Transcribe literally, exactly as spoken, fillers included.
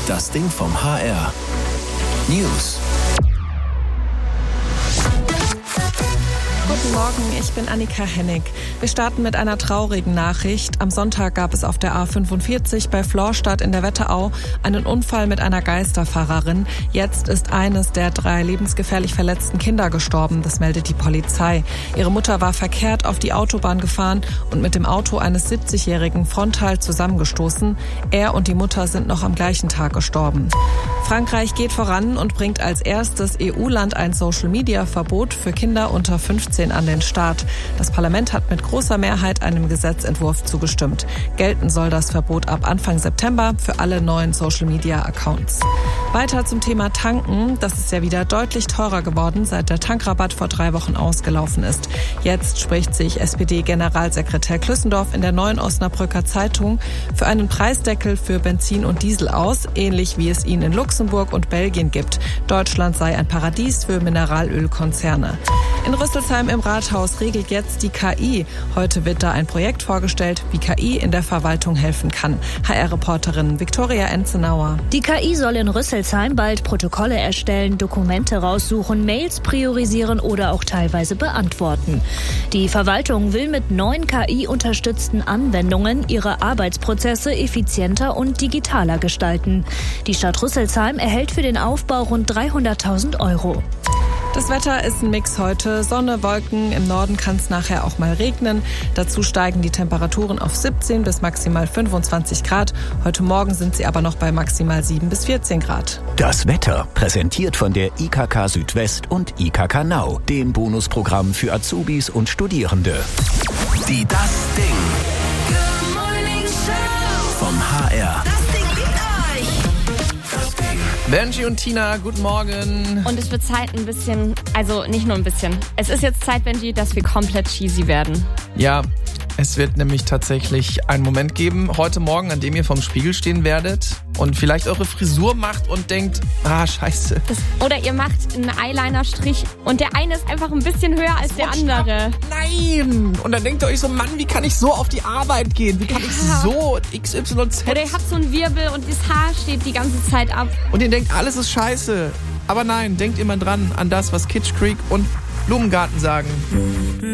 Das Ding vom H R. News. Guten Morgen, ich bin Annika Hennig. Wir starten mit einer traurigen Nachricht. Am Sonntag gab es auf der A fünfundvierzig bei Florstadt in der Wetterau einen Unfall mit einer Geisterfahrerin. Jetzt ist eines der drei lebensgefährlich verletzten Kinder gestorben, das meldet die Polizei. Ihre Mutter war verkehrt auf die Autobahn gefahren und mit dem Auto eines siebzigjährigen frontal zusammengestoßen. Er und die Mutter sind noch am gleichen Tag gestorben. Frankreich geht voran und bringt als erstes E U-Land ein Social-Media-Verbot für Kinder unter fünfzehn an den Start. Das Parlament hat mit großer Mehrheit einem Gesetzentwurf zugestimmt. Gelten soll das Verbot ab Anfang September für alle neuen Social-Media-Accounts. Weiter zum Thema Tanken. Das ist ja wieder deutlich teurer geworden, seit der Tankrabatt vor drei Wochen ausgelaufen ist. Jetzt spricht sich S P D-Generalsekretär Klüssendorf in der Neuen Osnabrücker Zeitung für einen Preisdeckel für Benzin und Diesel aus, ähnlich wie es ihn in Luxemburg und Belgien gibt. Deutschland sei ein Paradies für Mineralölkonzerne. In Rüsselsheim im Rathaus regelt jetzt die K I. Heute wird da ein Projekt vorgestellt, wie K I in der Verwaltung helfen kann. H R-Reporterin Viktoria Enzenauer. Die K I soll in Rüsselsheim bald Protokolle erstellen, Dokumente raussuchen, Mails priorisieren oder auch teilweise beantworten. Die Verwaltung will mit neuen K I-unterstützten Anwendungen ihre Arbeitsprozesse effizienter und digitaler gestalten. Die Stadt Rüsselsheim erhält für den Aufbau rund dreihunderttausend Euro. Das Wetter ist ein Mix heute. Sonne, Wolken, im Norden kann es nachher auch mal regnen. Dazu steigen die Temperaturen auf siebzehn bis maximal fünfundzwanzig Grad. Heute Morgen sind sie aber noch bei maximal sieben bis vierzehn Grad. Das Wetter, präsentiert von der I K K Südwest und I K K Now, dem Bonusprogramm für Azubis und Studierende. Die Das Ding vom H R. Benji und Tina, guten Morgen. Und es wird Zeit ein bisschen, also nicht nur ein bisschen. Es ist jetzt Zeit, Benji, dass wir komplett cheesy werden. Ja, es wird nämlich tatsächlich einen Moment geben, heute Morgen, an dem ihr vorm Spiegel stehen werdet und vielleicht eure Frisur macht und denkt, ah, scheiße. Das, oder ihr macht einen Eyeliner-Strich und der eine ist einfach ein bisschen höher als der andere. Nein! Und dann denkt ihr euch so, Mann, wie kann ich so auf die Arbeit gehen? Wie kann ich so X Y Z? Oder ihr habt so einen Wirbel und das Haar steht die ganze Zeit ab. Und ihr denkt, alles ist scheiße. Aber nein, denkt immer dran, an das, was Kitsch Creek und Blumengarten sagen.